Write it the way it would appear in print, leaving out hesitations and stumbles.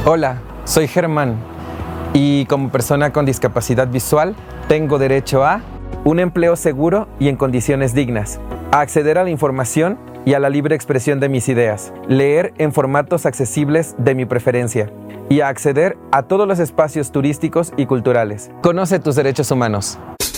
Hola, soy Germán y como persona con discapacidad visual tengo derecho a un empleo seguro y en condiciones dignas, a acceder a la información y a la libre expresión de mis ideas, leer en formatos accesibles de mi preferencia y a acceder a todos los espacios turísticos y culturales. Conoce tus derechos humanos.